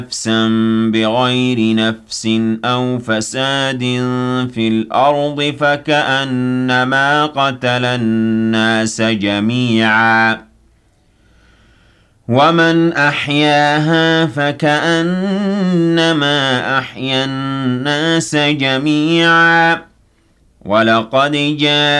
نفسا بغير نفس أو فساد في الأرض فكأنما قتل الناس جميعا ومن أحياها فكأنما أحيا الناس جميعا ولقد جاء